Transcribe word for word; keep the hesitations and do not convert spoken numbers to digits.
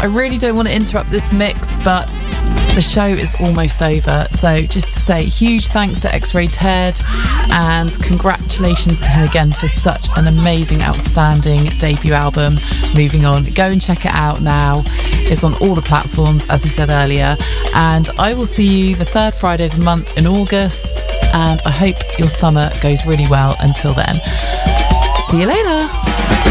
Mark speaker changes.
Speaker 1: really don't want to interrupt this mix, but the show is almost over. So just to say huge thanks to X-Ray Ted, and congratulations to him again for such an amazing, outstanding debut album, Moving On. Go and check it out now. It's on all the platforms, as he said earlier. And I will see you the third Friday of the month in August. And I hope your summer goes really well until then. See you later.